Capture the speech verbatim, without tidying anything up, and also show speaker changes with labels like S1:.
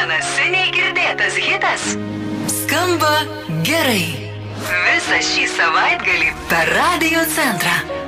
S1: vienas seniai girdėtas hitas skamba gerai. Visą šį savaitgalį per Radio Centrą.